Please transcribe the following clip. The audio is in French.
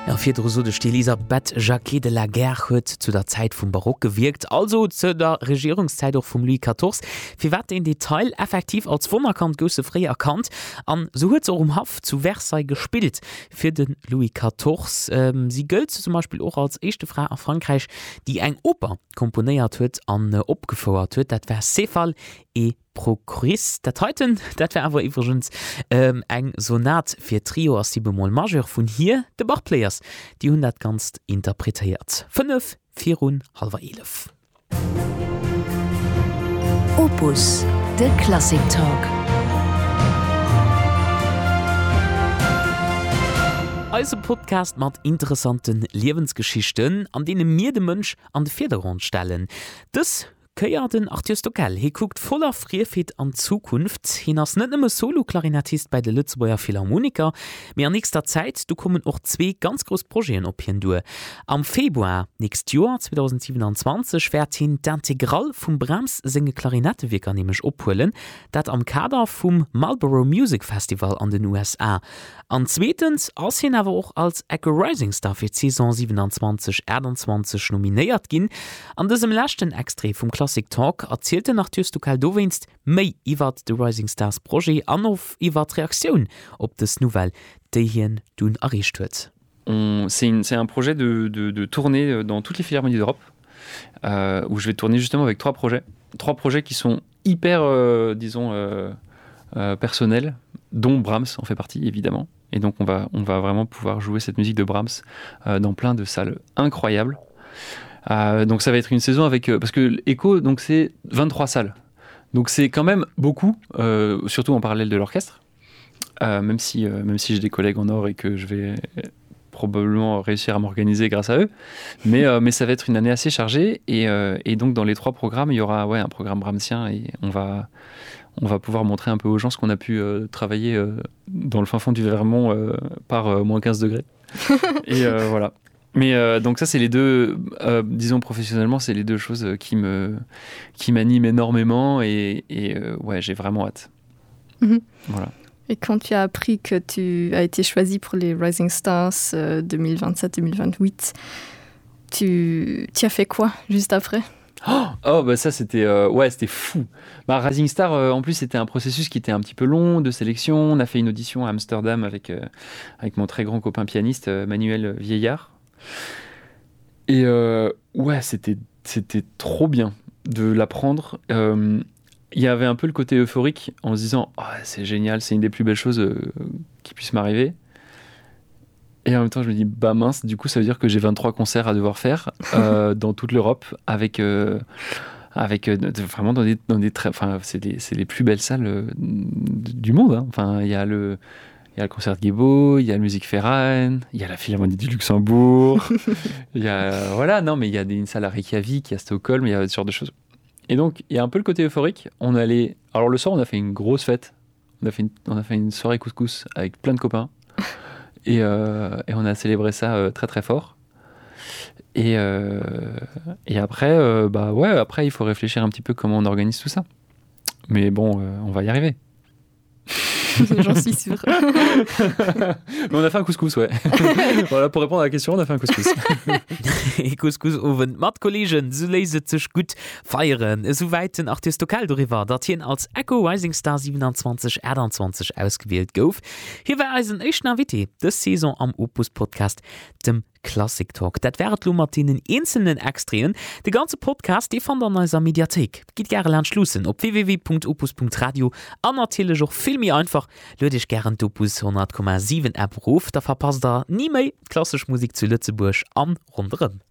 Ja, fir so de Elisabeth Jacquet de la Guerre huet zu der Zeit vum Barock gewirkt, also zu der Regierungszeit auch vum Louis XIV. Wie wat den Detail effektiv als Wonerkant gosse frei erkannt, an so huet Haft zu Versailles gespielt fir den Louis XIV. Sie gilt zum Beispiel auch als erste Frau aus Frankreich, die eng Oper komponiert huet an opgefordert huet, dat wär Cephal et Prochorus. Dat heuten, dat wär awer iwwergens eng Sonat fir Trio as 7 Majeur vun hier de Bachplayers, die hun dat ganz interpretiert. 5, 4 und halb 11. Opus, der Classic Talk. Also Podcast mat interessanten Lebensgeschichten, an denen mir de Mënsch an de Vordergrund stellen. Das Köier den Arthur Stockel, he guckt voller Friefit an Zukunft. Hin ass net nëmme Solo-Klarinettist bei de Lützbauer Philharmoniker. Mir an nächster Zeit, du kommen auch 2 ganz groß Projekte op hin du. Am Februar nächst Jahr 2027 werd hin d'Integral vum Brahms singe Klarinetteweker nämlich opholen, dat am Kader vum Marlboro Music Festival an den USA. An zweitens ass hin awer auch als Echo Rising Star fir Saison 27/21 nominiert ginn. An diesem letzten Extré vom Classic Talk erzählte nach Tüstukal Dowinst méi iwwer de Rising Stars Projekt an auf iwwer Reaktion op des Nouvelle déhien dun errecht huet. C'est un projet de tournée dans toutes les philharmonies d'Europe où je vais tourner justement avec 3 projets qui sont hyper personnels, dont Brahms en fait partie évidemment, et donc on va vraiment pouvoir jouer cette musique de Brahms dans plein de salles incroyables. Donc ça va être une saison avec parce que Echo, donc c'est 23 salles, donc c'est quand même beaucoup, surtout en parallèle de l'orchestre, même si j'ai des collègues en or et que je vais probablement réussir à m'organiser grâce à eux, mais ça va être une année assez chargée, et donc dans les 3 programmes il y aura un programme brahmsien, et on va pouvoir montrer un peu aux gens ce qu'on a pu travailler dans le fin fond du Vermont par moins 15 degrés. Et voilà. Mais donc ça c'est les deux, disons professionnellement, c'est les 2 choses qui m'animent énormément, et ouais, j'ai vraiment hâte. Voilà. Et quand tu as appris que tu as été choisi pour les Rising Stars 2027-2028, tu as fait quoi juste après? Bah ça c'était c'était fou. Rising Star en plus c'était un processus qui était un petit peu long de sélection. On a fait une audition à Amsterdam avec mon très grand copain pianiste Manuel Vieillard. Et c'était trop bien de l'apprendre. Il y avait un peu le côté euphorique en se disant c'est génial, c'est une des plus belles choses qui puisse m'arriver. Et en même temps, je me dis, mince, du coup, ça veut dire que j'ai 23 concerts à devoir faire dans toute l'Europe, avec vraiment dans des très, enfin, c'est les plus belles salles du monde. Hein. Enfin, il y a le concert de Guébo, il y a le Musikverein, il y a la Philharmonie du Luxembourg, il y a mais il y a une salle à Reykjavik, il y a Stockholm, il y a ce genre de choses. Et donc, il y a un peu le côté euphorique. Alors le soir, on a fait une grosse fête. On a fait une soirée couscous avec plein de copains. Et on a célébré ça très très fort. Et après, après il faut réfléchir un petit peu comment on organise tout ça. Mais bon, on va y arriver. J'en suis sûre. Mais on a fait un couscous, ouais. Voilà, pour répondre à la question, on a fait un couscous. E Couscous owen mat Kollegen so leise zech gut feieren. Soweit den Arthur Stockel darüber, dat hien als Echo Rising Star 27/21 ausgewählt gouf. Hier war als echt Navité des Saison am Opus Podcast, dem Classic Talk. Dat wäret lo Martinen einzelnen Extreen. De ganze Podcast die fand an unserer Mediathek. Geht gerne lernen schlussen op www.opus.radio. An natürlich auch viel mehr einfach. Lade ich gern Opus 100,7 App ruf. Da verpasst da nie mehr klassisch Musik zu Lützeburg an rundherum.